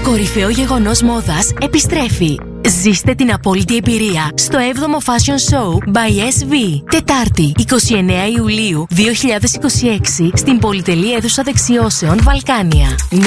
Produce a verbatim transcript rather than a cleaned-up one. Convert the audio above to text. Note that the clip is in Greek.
κορυφαίο γεγονός μόδας επιστρέφει. Ζήστε την απόλυτη εμπειρία στο έβδομο Fashion Show by ες βι. Τετάρτη, εικοστή ενάτη Ιουλίου δύο χιλιάδες είκοσι έξι, στην πολυτελή αίθουσα δεξιώσεων Βαλκάνια.